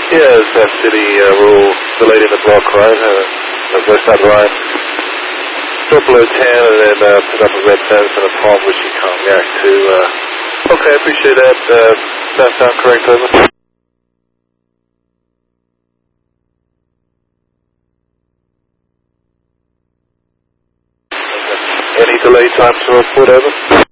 Yeah, it's that city rule, the lady in the block, right? The west side line. Drop below 10 and then put up a red fence and a palm which you can't react to. Okay, appreciate that. That sound correct, over? Any delay time to report, over?